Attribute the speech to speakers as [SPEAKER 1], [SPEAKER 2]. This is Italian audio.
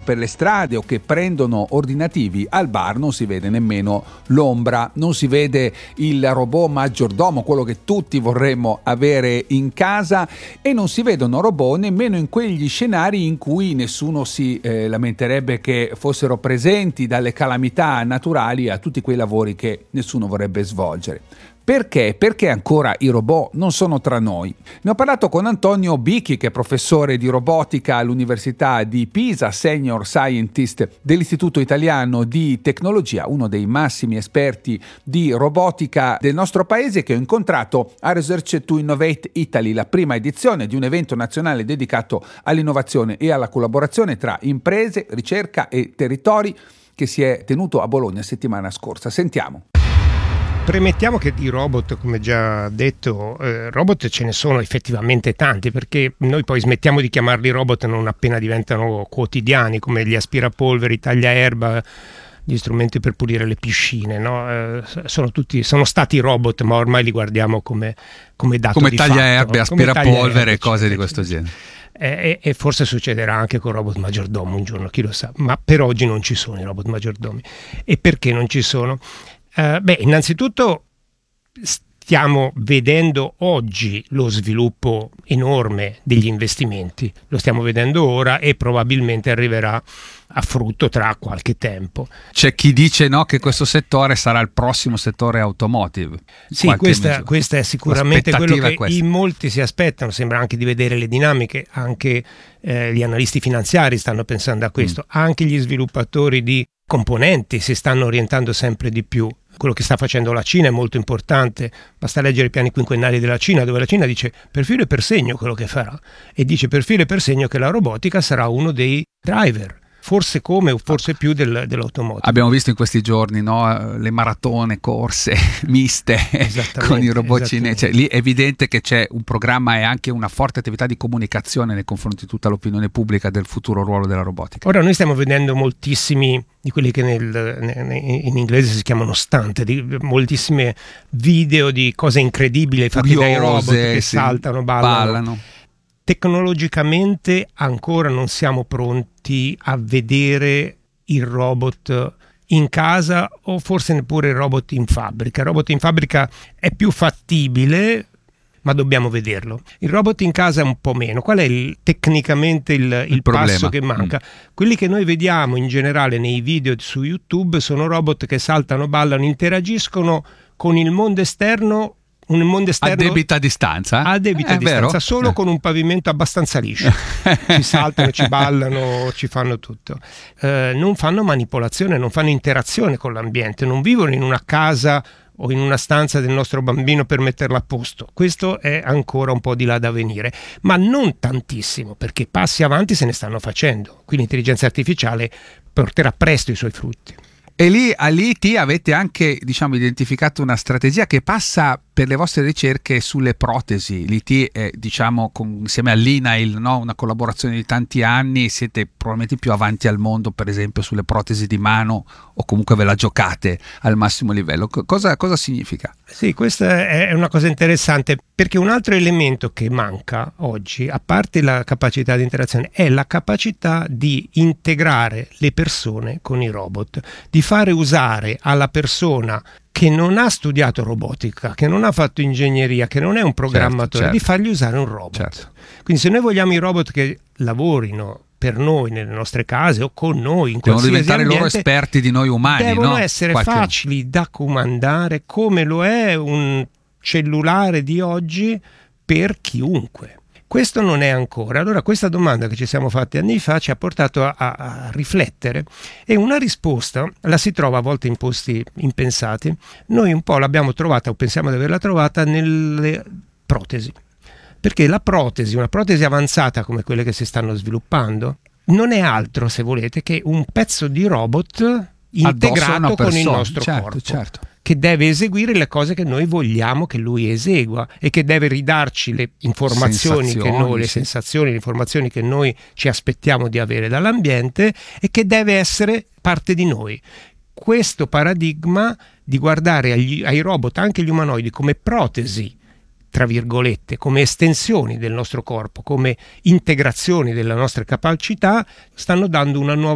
[SPEAKER 1] per le strade o che prendono ordinativi, al bar non si vede nemmeno l'ombra, non si vede il robot maggiordomo, quello che tutti vorremmo avere in casa, e non si vedono robot nemmeno in quegli scenari in cui nessuno si lamenterebbe che fossero presenti, dalle calamità naturali a tutti quei lavori che nessuno vorrebbe svolgere. Perché? Perché ancora i robot non sono tra noi? Ne ho parlato con Antonio Bicchi, che è professore di robotica all'Università di Pisa, senior scientist dell'Istituto Italiano di Tecnologia, uno dei massimi esperti di robotica del nostro paese, che ho incontrato a Research to Innovate Italy, la prima edizione di un evento nazionale dedicato all'innovazione e alla collaborazione tra imprese, ricerca e territori, che si è tenuto a Bologna settimana scorsa. Sentiamo.
[SPEAKER 2] Premettiamo che di robot, come già detto, robot ce ne sono effettivamente tanti, perché noi poi smettiamo di chiamarli robot non appena diventano quotidiani, come gli aspirapolveri, i tagliaerba, gli strumenti per pulire le piscine, no? Sono stati robot, ma ormai li guardiamo come dato
[SPEAKER 1] come
[SPEAKER 2] di
[SPEAKER 1] tagliaerbe,
[SPEAKER 2] fatto,
[SPEAKER 1] aspirapolvere e cose di questo genere.
[SPEAKER 2] E forse succederà anche con robot maggiordomo un giorno, chi lo sa, ma per oggi non ci sono i robot maggiordomi. E perché non ci sono? Innanzitutto stiamo vedendo oggi lo sviluppo enorme degli investimenti, lo stiamo vedendo ora e probabilmente arriverà a frutto tra qualche tempo.
[SPEAKER 1] C'è chi dice che questo settore sarà il prossimo settore automotive.
[SPEAKER 2] Sì, questa è sicuramente quello che in molti si aspettano, sembra anche di vedere le dinamiche, anche gli analisti finanziari stanno pensando a questo, anche gli sviluppatori di componenti si stanno orientando sempre di più. Quello che sta facendo la Cina è molto importante, basta leggere i piani quinquennali della Cina, dove la Cina dice per filo e per segno quello che farà, e dice per filo e per segno che la robotica sarà uno dei driver, forse come o forse più dell'automotive.
[SPEAKER 1] Abbiamo visto in questi giorni le maratone, corse miste con i robot cinesi. Lì è evidente che c'è un programma e anche una forte attività di comunicazione nei confronti di tutta l'opinione pubblica del futuro ruolo della robotica.
[SPEAKER 2] Ora noi stiamo vedendo moltissimi di quelli che in inglese si chiamano stunt, moltissimi video di cose incredibili fatti dai robot che saltano, ballano. Tecnologicamente ancora non siamo pronti a vedere il robot in casa o forse neppure il robot in fabbrica. Il robot in fabbrica è più fattibile, ma dobbiamo vederlo. Il robot in casa è un po' meno. Qual è tecnicamente il passo che manca? Quelli che noi vediamo in generale nei video su YouTube sono robot che saltano, ballano, interagiscono con il mondo esterno. Un mondo esterno
[SPEAKER 1] a debita distanza?
[SPEAKER 2] A debita distanza, solo con un pavimento abbastanza liscio. Ci saltano, ci ballano, ci fanno tutto. Non fanno manipolazione, non fanno interazione con l'ambiente, non vivono in una casa o in una stanza del nostro bambino per metterla a posto. Questo è ancora un po' di là da venire, ma non tantissimo, perché passi avanti se ne stanno facendo. Quindi l'intelligenza artificiale porterà presto i suoi frutti.
[SPEAKER 1] E lì all'IT avete anche identificato una strategia che passa per le vostre ricerche sulle protesi. L'IT è insieme all'INAIL, una collaborazione di tanti anni, siete probabilmente più avanti al mondo per esempio sulle protesi di mano, o comunque ve la giocate al massimo livello. Cosa significa?
[SPEAKER 2] Sì, questa è una cosa interessante, perché un altro elemento che manca oggi, a parte la capacità di interazione, è la capacità di integrare le persone con i robot, di fare usare alla persona che non ha studiato robotica, che non ha fatto ingegneria, che non è un programmatore, di fargli usare un robot. Quindi se noi vogliamo i robot che lavorino per noi nelle nostre case o con noi in qualsiasi ambiente,
[SPEAKER 1] devono diventare loro esperti di noi umani,
[SPEAKER 2] devono essere facili da comandare, come lo è un cellulare di oggi per chiunque. Questo non è ancora. Allora questa domanda che ci siamo fatti anni fa ci ha portato a riflettere, e una risposta la si trova a volte in posti impensati. Noi un po' l'abbiamo trovata, o pensiamo di averla trovata, nelle protesi. Perché la protesi, una protesi avanzata come quelle che si stanno sviluppando, non è altro, se volete, che un pezzo di robot integrato con il nostro corpo. Che deve eseguire le cose che noi vogliamo che lui esegua, e che deve ridarci le informazioni le sensazioni, le informazioni che noi ci aspettiamo di avere dall'ambiente, e che deve essere parte di noi. Questo paradigma di guardare ai robot, anche gli umanoidi, come protesi, tra virgolette, come estensioni del nostro corpo, come integrazioni delle nostre capacità, stanno dando una nuova